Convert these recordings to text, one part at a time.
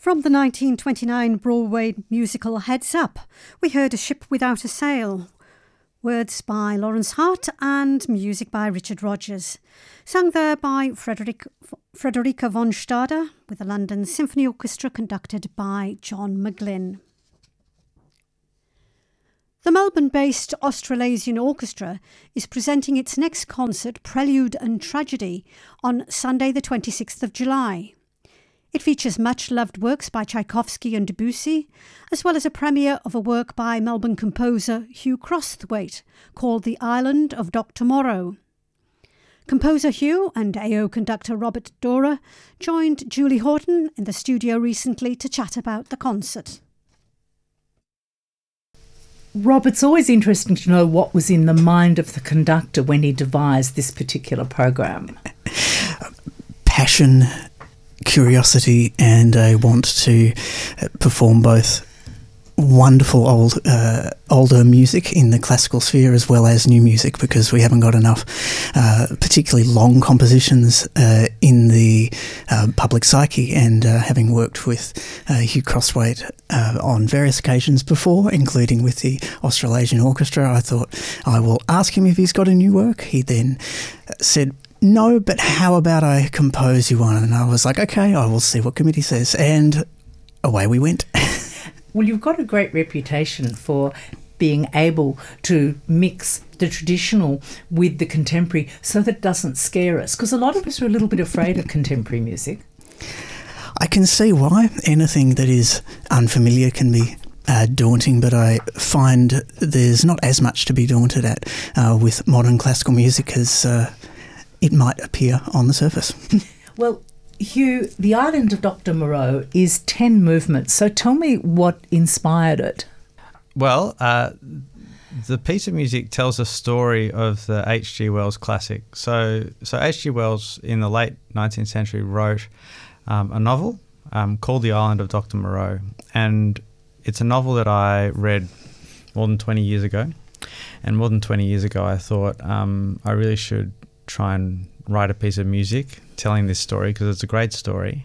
From the 1929 Broadway musical Heads Up, we heard A Ship Without a Sail, words by Lawrence Hart and music by Richard Rodgers, sung there by Frederica von Stade with the London Symphony Orchestra conducted by John McGlynn. The Melbourne-based Australasian Orchestra is presenting its next concert, Prelude and Tragedy, on Sunday the 26th of July. It features much-loved works by Tchaikovsky and Debussy, as well as a premiere of a work by Melbourne composer Hugh Crosthwaite called The Island of Dr. Moreau. Composer Hugh and AO conductor Robert Dora joined Julie Horton in the studio recently to chat about the concert. Rob, it's always interesting to know what was in the mind of the conductor when he devised this particular program. Passion, curiosity, and a want to perform both wonderful older music in the classical sphere as well as new music, because we haven't got enough particularly long compositions in the public psyche, and having worked with Hugh Crosthwaite on various occasions before, including with the Australasian Orchestra, I thought I will ask him if he's got a new work. He then said, "No, but how about I compose you one?" And I was like, "Okay, I will see what committee says." And away we went. Well, you've got a great reputation for being able to mix the traditional with the contemporary so that it doesn't scare us, because a lot of us are a little bit afraid of contemporary music. I can see why. Anything that is unfamiliar can be daunting, but I find there's not as much to be daunted at with modern classical music as it might appear on the surface. Well, Hugh, The Island of Dr. Moreau is 10 movements, so tell me what inspired it. Well, the piece of music tells a story of the H.G. Wells classic. So H.G. Wells in the late 19th century wrote a novel called The Island of Dr. Moreau, and it's a novel that I read more than 20 years ago. And more than 20 years ago I thought I really should try and write a piece of music telling this story, because it's a great story.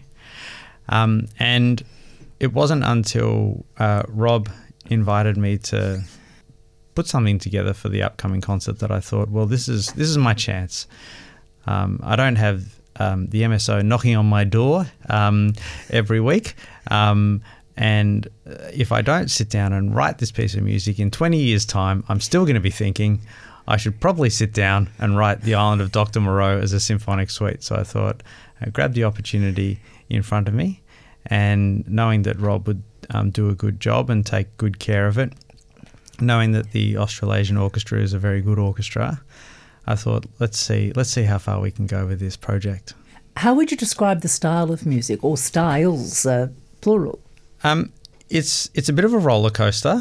And it wasn't until Rob invited me to put something together for the upcoming concert that I thought, well, this is my chance. I don't have the MSO knocking on my door every week. And if I don't sit down and write this piece of music in 20 years' time, I'm still going to be thinking I should probably sit down and write The Island of Dr. Moreau as a symphonic suite. So I thought I'd grab the opportunity in front of me, and knowing that Rob would do a good job and take good care of it, knowing that the Australasian Orchestra is a very good orchestra, I thought, let's see how far we can go with this project. How would you describe the style of music, or styles, plural? It's a bit of a roller coaster.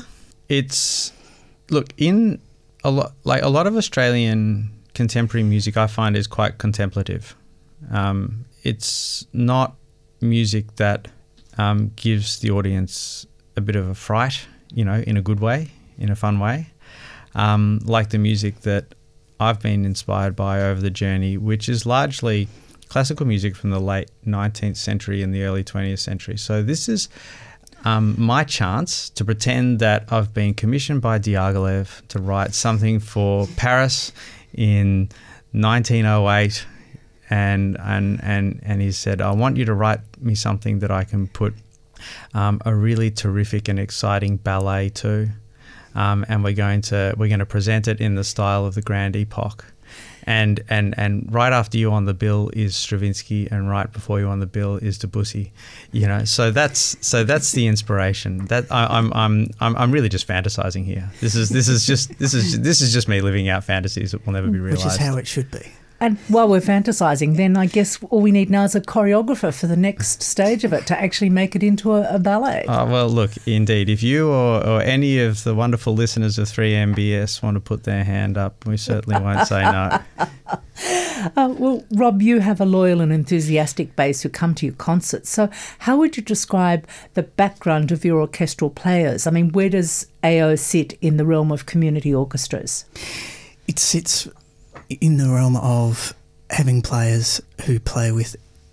A lot of Australian contemporary music I find is quite contemplative. It's not music that gives the audience a bit of a fright, in a good way, in a fun way, like the music that I've been inspired by over the journey, which is largely classical music from the late 19th century and the early 20th century. So this is my chance to pretend that I've been commissioned by Diaghilev to write something for Paris in 1908, and he said, I want you to write me something that I can put a really terrific and exciting ballet to, and we're going to present it in the style of the Grand Epoch. And right after you on the bill is Stravinsky, and right before you on the bill is Debussy, So that's the inspiration. That I'm really just fantasizing here. This is just me living out fantasies that will never be realized. Which is how it should be. And while we're fantasising, then I guess all we need now is a choreographer for the next stage of it to actually make it into a ballet. Well, look, indeed, if you or any of the wonderful listeners of 3MBS want to put their hand up, we certainly won't say no. Well, Rob, you have a loyal and enthusiastic base who come to your concerts. So how would you describe the background of your orchestral players? I mean, where does AO sit in the realm of community orchestras? It sits in the realm of having players who play with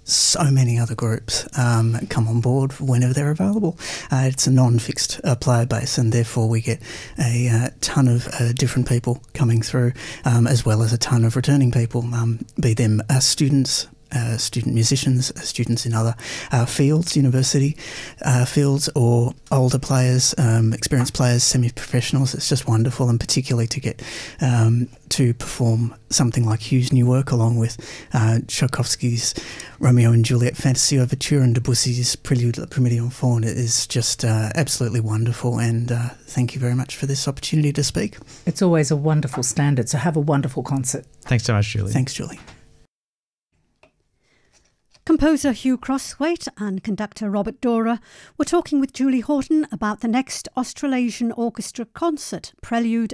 so many other groups come on board whenever they're available. It's a non-fixed player base, and therefore we get a ton of different people coming through, as well as a ton of returning people, be them students, student musicians, students in other fields, university fields, or older players, experienced players, semi-professionals. It's just wonderful, and particularly to get to perform something like Hugh's new work along with Tchaikovsky's Romeo and Juliet Fantasy Overture and Debussy's Prelude La Comédie en Faune. It is just absolutely wonderful, and thank you very much for this opportunity to speak. It's always a wonderful standard, so have a wonderful concert. Thanks so much, Julie. Thanks, Julie. Composer Hugh Crosthwaite and conductor Robert Dora were talking with Julie Horton about the next Australasian Orchestra concert, Prelude